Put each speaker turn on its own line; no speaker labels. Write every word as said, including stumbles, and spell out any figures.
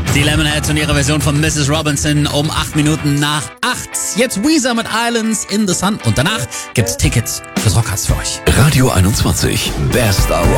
Die Lemonheads und ihre Version von Missus Robinson um acht Minuten nach acht. Jetzt Weezer mit Islands in the Sun und danach gibt's Tickets fürs Rockharz für euch.
Radio einundzwanzig, Best Rock.